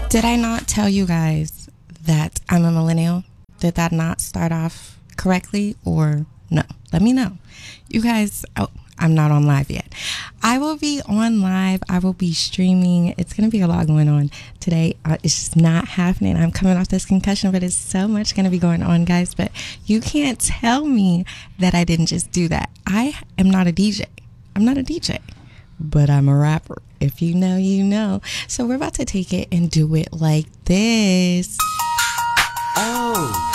Did I not tell you guys that I'm a millennial? Did that not start off correctly or no? Let me know. You guys, I'm not on live yet. I will be on live. I will be streaming. It's going to be a lot going on today. It's just not happening. I'm coming off this concussion, but it's so much going to be going on, guys. But you can't tell me that I didn't just do that. I am not a DJ. I'm not a DJ, but I'm a rapper. If you know, you know. So we're about to take it and do it like this. Oh.